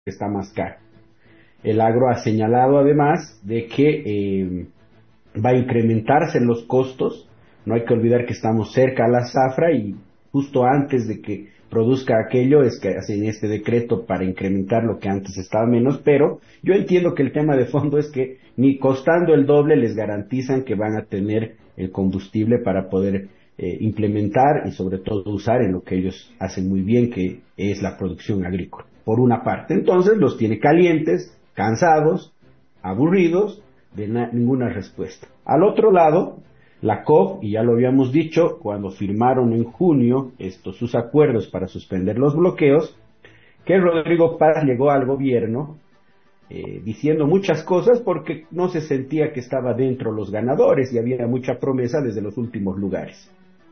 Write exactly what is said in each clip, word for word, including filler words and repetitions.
está más caro. El agro ha señalado además de que eh, va a incrementarse los costos. No hay que olvidar que estamos cerca a la zafra y justo antes de que produzca aquello es que hacen este decreto para incrementar lo que antes estaba menos, pero yo entiendo que el tema de fondo es que ni costando el doble les garantizan que van a tener el combustible para poder eh, implementar y sobre todo usar en lo que ellos hacen muy bien, que es la producción agrícola. Por una parte, entonces los tiene calientes, cansados, aburridos, de na- ninguna respuesta. Al otro lado, la C O P, y ya lo habíamos dicho, cuando firmaron en junio estos sus acuerdos para suspender los bloqueos, que Rodrigo Paz llegó al gobierno eh, diciendo muchas cosas porque no se sentía que estaba dentro los ganadores y había mucha promesa desde los últimos lugares.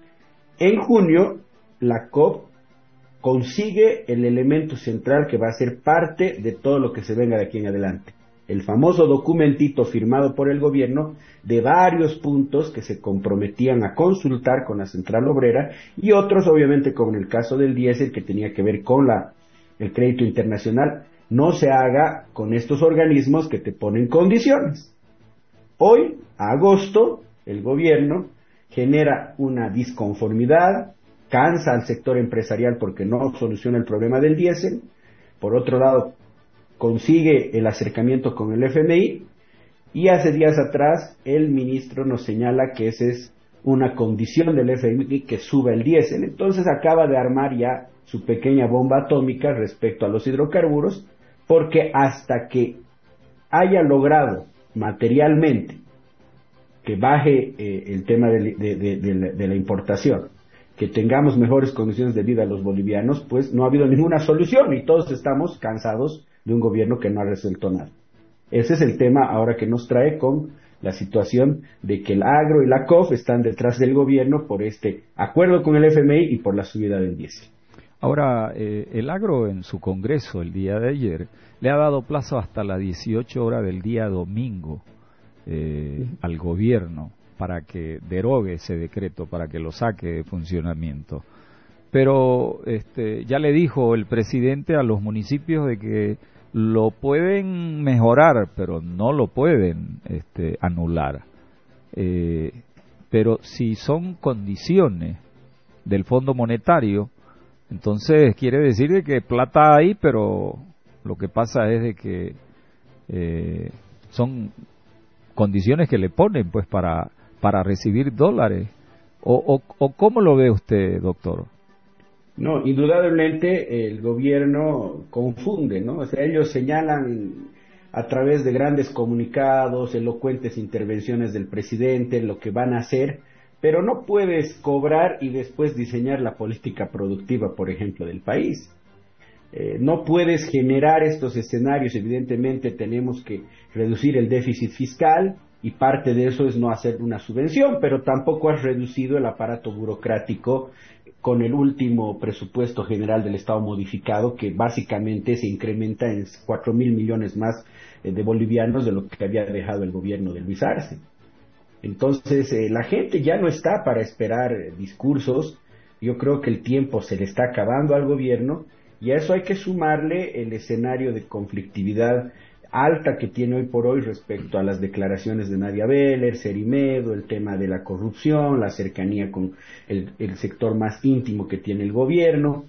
En junio, la C O P consigue el elemento central que va a ser parte de todo lo que se venga de aquí en adelante. El famoso documentito firmado por el gobierno de varios puntos que se comprometían a consultar con la Central Obrera y otros, obviamente, como en el caso del diésel, que tenía que ver con la, el crédito internacional, no se haga con estos organismos que te ponen condiciones. Hoy, a agosto, el gobierno genera una disconformidad, cansa al sector empresarial porque no soluciona el problema del diésel. Por otro lado, consigue el acercamiento con el F M I y hace días atrás el ministro nos señala que esa es una condición del F M I que suba el diésel. Entonces acaba de armar ya su pequeña bomba atómica respecto a los hidrocarburos, porque hasta que haya logrado materialmente que baje eh, el tema de, de, de, de, la, de la importación, que tengamos mejores condiciones de vida a los bolivianos, pues no ha habido ninguna solución y todos estamos cansados de un gobierno que no ha resuelto nada. Ese es el tema ahora que nos trae con la situación de que el agro y la C O F están detrás del gobierno por este acuerdo con el F M I y por la subida del diésel. Ahora, eh, el agro en su congreso el día de ayer le ha dado plazo hasta las dieciocho horas del día domingo eh, uh-huh. al gobierno para que derogue ese decreto, para que lo saque de funcionamiento. Pero este, ya le dijo el presidente a los municipios de que lo pueden mejorar, pero no lo pueden este, anular. Eh, pero si son condiciones del Fondo Monetario, entonces quiere decir de que plata hay, pero lo que pasa es de que eh, son condiciones que le ponen pues para para recibir dólares. O, o, o ¿cómo lo ve usted, doctor? No, indudablemente el gobierno confunde, ¿no? O sea, ellos señalan a través de grandes comunicados, elocuentes intervenciones del presidente, lo que van a hacer, pero no puedes cobrar y después diseñar la política productiva, por ejemplo, del país. Eh, no puedes generar estos escenarios, evidentemente tenemos que reducir el déficit fiscal y parte de eso es no hacer una subvención, pero tampoco has reducido el aparato burocrático con el último presupuesto general del Estado modificado, que básicamente se incrementa en cuatro mil millones más eh, de bolivianos de lo que había dejado el gobierno de Luis Arce. Entonces, eh, la gente ya no está para esperar eh, discursos. Yo creo que el tiempo se le está acabando al gobierno y a eso hay que sumarle el escenario de conflictividad alta que tiene hoy por hoy respecto a las declaraciones de Nadia Beller, Cerimedo, el tema de la corrupción, la cercanía con el, el sector más íntimo que tiene el gobierno,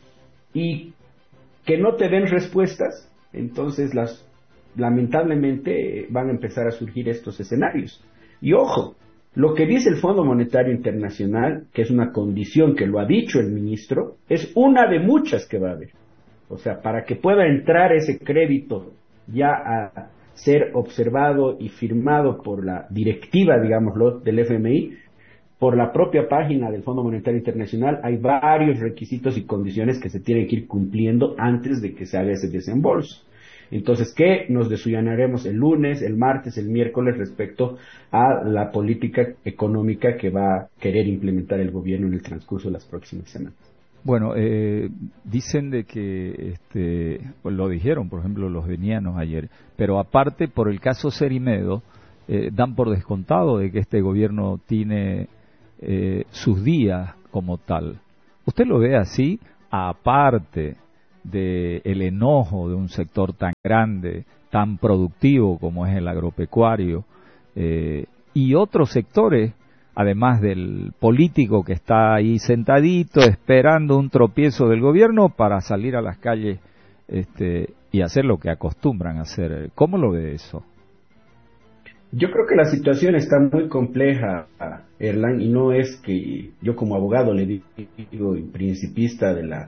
y que no te den respuestas, entonces las lamentablemente van a empezar a surgir estos escenarios. Y ojo, lo que dice el Fondo Monetario Internacional, que es una condición que lo ha dicho el ministro, es una de muchas que va a haber. O sea, para que pueda entrar ese crédito ya a ser observado y firmado por la directiva, digámoslo, del F M I, por la propia página del Fondo Monetario Internacional, hay varios requisitos y condiciones que se tienen que ir cumpliendo antes de que se haga ese desembolso. Entonces, ¿qué? Nos desuyanaremos el lunes, el martes, el miércoles respecto a la política económica que va a querer implementar el gobierno en el transcurso de las próximas semanas. Bueno, eh, dicen de que, este, pues lo dijeron, por ejemplo, los venianos ayer, pero aparte, por el caso Cerimedo, eh, dan por descontado de que este gobierno tiene eh, sus días como tal. ¿Usted lo ve así? Aparte de el enojo de un sector tan grande, tan productivo como es el agropecuario, eh, y otros sectores, además del político que está ahí sentadito esperando un tropiezo del gobierno para salir a las calles este, y hacer lo que acostumbran a hacer. ¿Cómo lo ve eso? Yo creo que la situación está muy compleja, Erlan, y no es que yo como abogado le digo y principista de la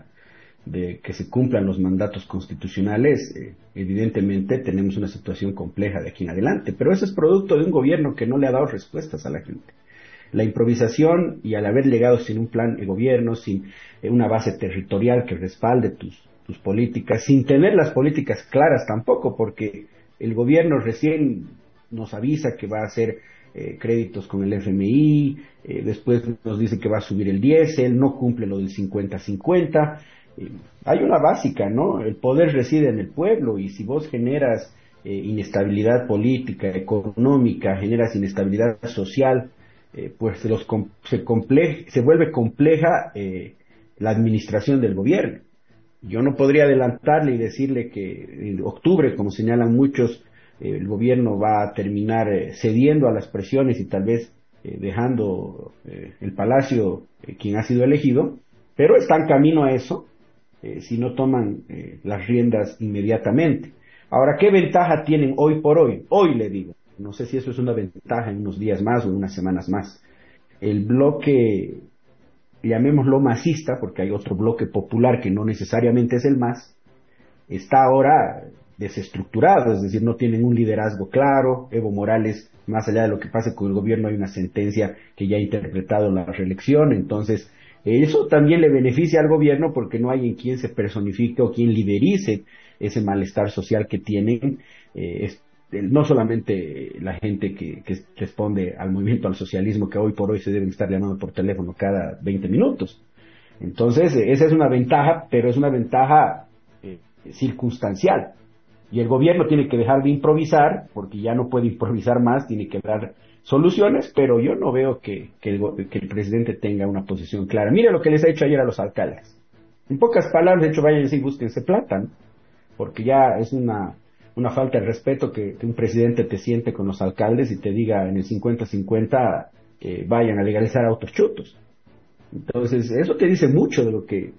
de que se cumplan los mandatos constitucionales. Eh, evidentemente tenemos una situación compleja de aquí en adelante, pero eso es producto de un gobierno que no le ha dado respuestas a la gente. La improvisación, y al haber llegado sin un plan de gobierno, sin eh, una base territorial que respalde tus, tus políticas, sin tener las políticas claras tampoco, porque el gobierno recién nos avisa que va a hacer eh, créditos con el F M I, eh, después nos dice que va a subir el diésel, no cumple lo del cincuenta cincuenta. Eh, hay una básica, ¿no? El poder reside en el pueblo, y si vos generas eh, inestabilidad política, económica, generas inestabilidad social, eh, pues se, los com se, comple se vuelve compleja eh, la administración del gobierno. Yo no podría adelantarle y decirle que en octubre, como señalan muchos, eh, el gobierno va a terminar eh, cediendo a las presiones y tal vez eh, dejando eh, el palacio eh, quien ha sido elegido, pero está en camino a eso eh, si no toman eh, las riendas inmediatamente. Ahora, ¿qué ventaja tienen hoy por hoy? Hoy le digo, no sé si eso es una ventaja en unos días más o en unas semanas más. El bloque, llamémoslo masista, porque hay otro bloque popular que no necesariamente es el MAS, está ahora desestructurado, es decir, no tienen un liderazgo claro. Evo Morales, más allá de lo que pase con el gobierno, hay una sentencia que ya ha interpretado la reelección, entonces eso también le beneficia al gobierno porque no hay en quien se personifique o quien liderice ese malestar social que tienen, eh, es, no solamente la gente que, que responde al movimiento al socialismo, que hoy por hoy se deben estar llamando por teléfono cada veinte minutos. Entonces, esa es una ventaja, pero es una ventaja eh, circunstancial. Y el gobierno tiene que dejar de improvisar, porque ya no puede improvisar más, tiene que dar soluciones, pero yo no veo que, que, el, que el presidente tenga una posición clara. Mire lo que les ha hecho ayer a los alcaldes. En pocas palabras, de hecho, vayan y búsquense plata, ¿no? Porque ya es una, una falta de respeto que, que un presidente te siente con los alcaldes y te diga en el cincuenta cincuenta que vayan a legalizar autos chutos. Entonces, eso te dice mucho de lo que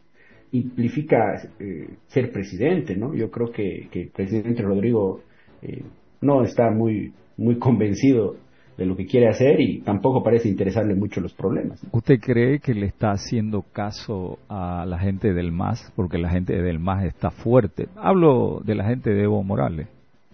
implica eh, ser presidente, ¿no? Yo creo que, que el presidente Rodrigo eh, no está muy, muy convencido de lo que quiere hacer y tampoco parece interesarle mucho los problemas, ¿no? ¿Usted cree que le está haciendo caso a la gente del MAS? Porque la gente del MAS está fuerte. Hablo de la gente de Evo Morales.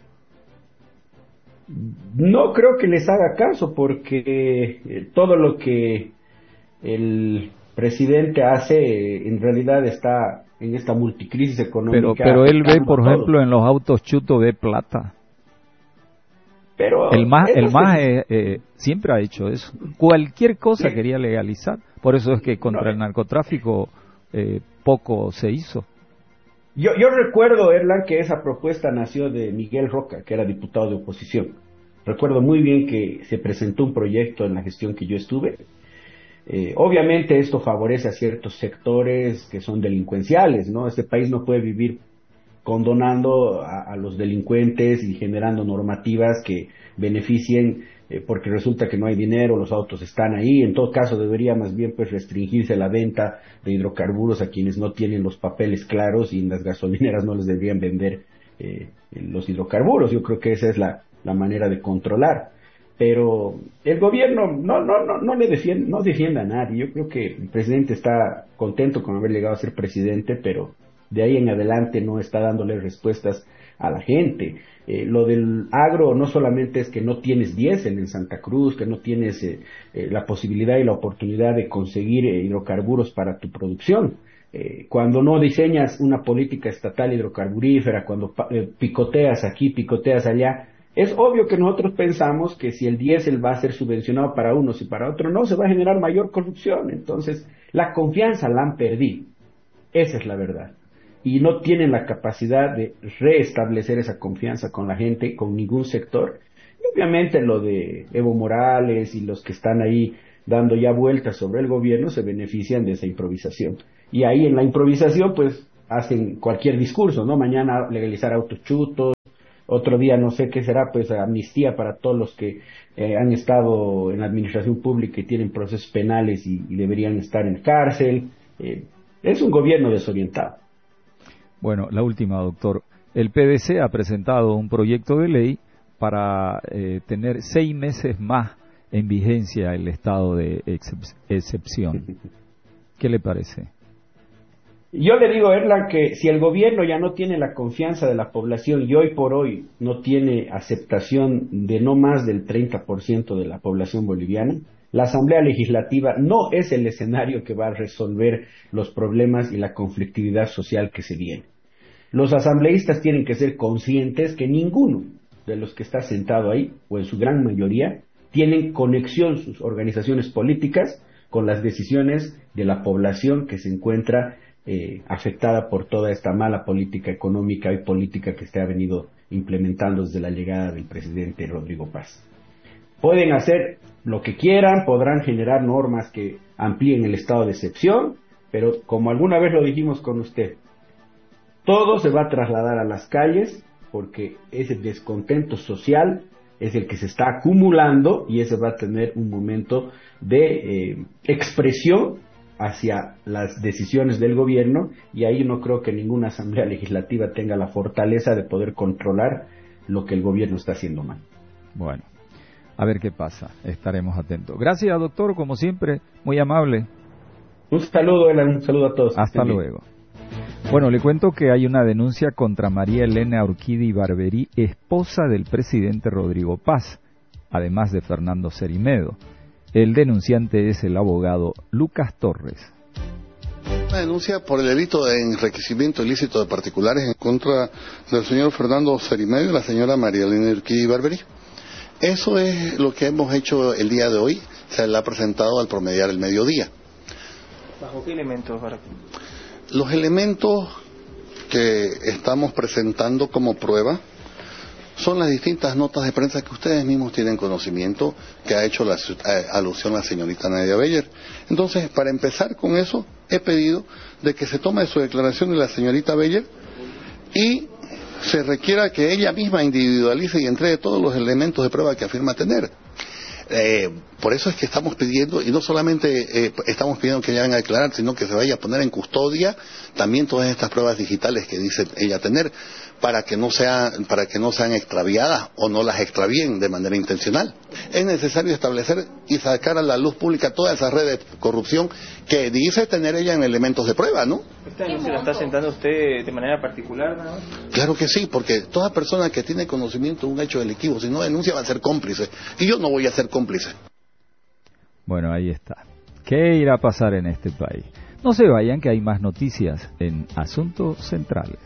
No creo que les haga caso, porque eh, todo lo que el presidente hace eh, en realidad está en esta multicrisis económica. Pero, pero él ve, por ejemplo, en los autos chutos de plata. Pero el MAS, el es MAS que... eh, eh, siempre ha hecho eso. Cualquier cosa sí. quería legalizar. Por eso es que contra no. el narcotráfico eh, poco se hizo. Yo, yo recuerdo, Erlan, que esa propuesta nació de Miguel Roca, que era diputado de oposición. Recuerdo muy bien que se presentó un proyecto en la gestión que yo estuve. Eh, obviamente esto favorece a ciertos sectores que son delincuenciales, ¿no? Este país no puede vivir condonando a, a los delincuentes y generando normativas que beneficien, eh, porque resulta que no hay dinero, los autos están ahí. En todo caso debería más bien pues restringirse la venta de hidrocarburos a quienes no tienen los papeles claros, y en las gasolineras no les deberían vender eh, los hidrocarburos. Yo creo que esa es la, la manera de controlar. Pero el gobierno no no no no le defiende, no defiende a nadie. Yo creo que el presidente está contento con haber llegado a ser presidente, pero de ahí en adelante no está dándole respuestas a la gente. Eh, lo del agro no solamente es que no tienes diésel en Santa Cruz, que no tienes eh, eh, la posibilidad y la oportunidad de conseguir eh, hidrocarburos para tu producción. Eh, cuando no diseñas una política estatal hidrocarburífera, cuando eh, picoteas aquí, picoteas allá, es obvio que nosotros pensamos que si el diésel va a ser subvencionado para unos y para otros no, se va a generar mayor corrupción. Entonces, la confianza la han perdido. Esa es la verdad. Y no tienen la capacidad de reestablecer esa confianza con la gente, con ningún sector. Y obviamente lo de Evo Morales y los que están ahí dando ya vueltas sobre el gobierno se benefician de esa improvisación. Y ahí en la improvisación, pues, hacen cualquier discurso, ¿no? Mañana legalizar autos chutos, otro día no sé qué será, pues amnistía para todos los que eh, han estado en la administración pública y tienen procesos penales y, y deberían estar en cárcel. Eh, es un gobierno desorientado. Bueno, la última, doctor. El P D C ha presentado un proyecto de ley para eh, tener seis meses más en vigencia el estado de excep- excepción. ¿Qué le parece? Yo le digo, Erlan, que si el gobierno ya no tiene la confianza de la población y hoy por hoy no tiene aceptación de no más del treinta por ciento de la población boliviana, la Asamblea Legislativa no es el escenario que va a resolver los problemas y la conflictividad social que se viene. Los asambleístas tienen que ser conscientes que ninguno de los que está sentado ahí, o en su gran mayoría, tienen conexión sus organizaciones políticas con las decisiones de la población que se encuentra eh, afectada por toda esta mala política económica y política que se ha venido implementando desde la llegada del presidente Rodrigo Paz. Pueden hacer lo que quieran, podrán generar normas que amplíen el estado de excepción, pero como alguna vez lo dijimos con usted, todo se va a trasladar a las calles porque ese descontento social es el que se está acumulando y ese va a tener un momento de eh, expresión hacia las decisiones del gobierno, y ahí no creo que ninguna asamblea legislativa tenga la fortaleza de poder controlar lo que el gobierno está haciendo mal. Bueno, a ver qué pasa, estaremos atentos. Gracias, doctor, como siempre, muy amable. Un saludo, Elan, un saludo a todos. Hasta luego. Bueno, le cuento que hay una denuncia contra María Elena Urquidi Barberí, esposa del presidente Rodrigo Paz, además de Fernando Cerimedo. El denunciante es el abogado Lucas Torres. Una denuncia por el delito de enriquecimiento ilícito de particulares en contra del señor Fernando Cerimedo y la señora María Elena Urquidi Barberí. Eso es lo que hemos hecho el día de hoy. Se le ha presentado al promediar el mediodía. ¿Bajo qué elementos? Los elementos que estamos presentando como prueba son las distintas notas de prensa que ustedes mismos tienen conocimiento, que ha hecho la eh, alusión la señorita Nadia Beller. Entonces, para empezar con eso, he pedido de que se tome su declaración de la señorita Beller y se requiera que ella misma individualice y entregue todos los elementos de prueba que afirma tener. Eh, por eso es que estamos pidiendo, y no solamente eh, estamos pidiendo que ella venga a declarar, sino que se vaya a poner en custodia también todas estas pruebas digitales que dice ella tener, para que no sean, para que no sean extraviadas o no las extravíen de manera intencional. Es necesario establecer y sacar a la luz pública toda esa red de corrupción que dice tener ella en elementos de prueba, ¿no? ¿Esta denuncia la está sentando usted de manera particular, nada más? Claro que sí, porque toda persona que tiene conocimiento de un hecho delictivo, si no denuncia, va a ser cómplice. Y yo no voy a ser cómplice. Bueno, ahí está. ¿Qué irá a pasar en este país? No se vayan, que hay más noticias en Asuntos Centrales.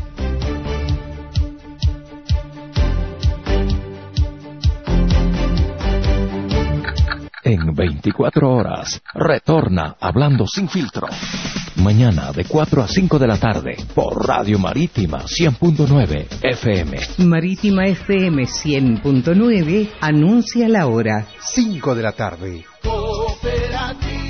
En veinticuatro horas, retorna Hablando Sin Filtro. Mañana de cuatro a cinco de la tarde, por Radio Marítima cien punto nueve F M. Marítima F M cien punto nueve anuncia la hora. cinco de la tarde. Cooperativa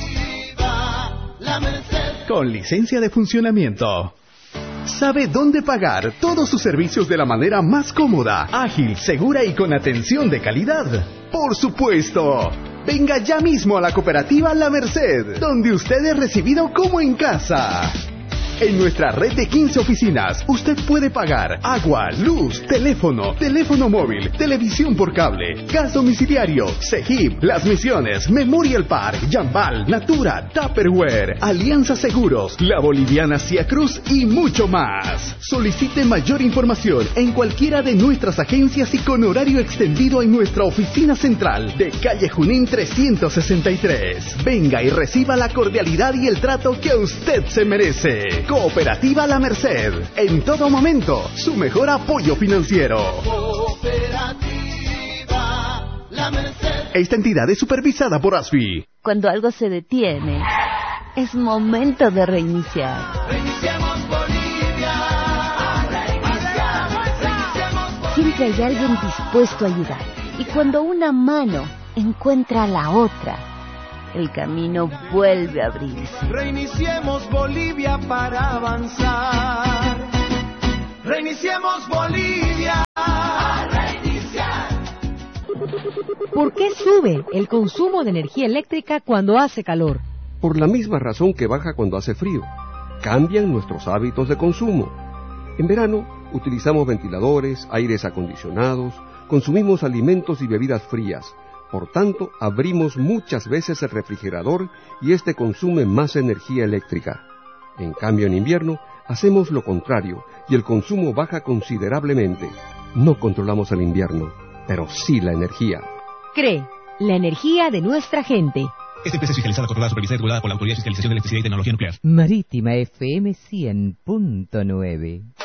La Merced. Con licencia de funcionamiento. Sabe dónde pagar todos sus servicios de la manera más cómoda, ágil, segura y con atención de calidad. Por supuesto. Venga ya mismo a la cooperativa La Merced, donde usted es recibido como en casa. En nuestra red de quince oficinas, usted puede pagar agua, luz, teléfono, teléfono móvil, televisión por cable, gas domiciliario, Cegip, Las Misiones, Memorial Park, Yambal, Natura, Tupperware, Alianza Seguros, La Boliviana Cia Cruz y mucho más. Solicite mayor información en cualquiera de nuestras agencias y con horario extendido en nuestra oficina central de calle Junín trescientos sesenta y tres. Venga y reciba la cordialidad y el trato que usted se merece. Cooperativa La Merced, en todo momento, su mejor apoyo financiero. Cooperativa La Merced. Esta entidad es supervisada por A S F I. Cuando algo se detiene, es momento de reiniciar. Reiniciamos Bolivia. Reiniciamos, reiniciamos Bolivia. Siempre hay alguien dispuesto a ayudar. Y cuando una mano encuentra a la otra, el camino vuelve a abrirse. Reiniciemos Bolivia para avanzar. Reiniciemos Bolivia. A reiniciar. ¿Por qué sube el consumo de energía eléctrica cuando hace calor? Por la misma razón que baja cuando hace frío. Cambian nuestros hábitos de consumo. En verano utilizamos ventiladores, aires acondicionados, consumimos alimentos y bebidas frías. Por tanto, abrimos muchas veces el refrigerador y este consume más energía eléctrica. En cambio, en invierno, hacemos lo contrario y el consumo baja considerablemente. No controlamos el invierno, pero sí la energía. CREE, la energía de nuestra gente. Esta empresa es fiscalizada, controlada, supervisada y regulada por la Autoridad de Fiscalización de Electricidad y Tecnología Nuclear. Marítima F M cien punto nueve.